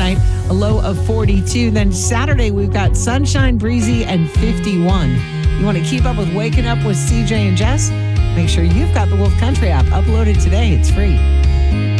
night, a low of 42. Then Saturday, we've got sunshine, breezy, and 51. You want to keep up with Waking Up with CJ and Jess? Make sure you've got the Wolf Country app. Upload it today. It's free.